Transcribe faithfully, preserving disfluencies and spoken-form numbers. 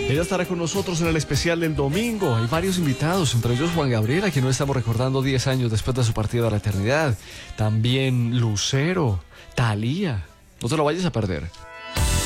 Ella estará con nosotros en el especial del domingo. Hay varios invitados, entre ellos Juan Gabriel, a quien hoy estamos recordando diez años después de su partida a la eternidad. También Lucero, Thalía. No te lo vayas a perder.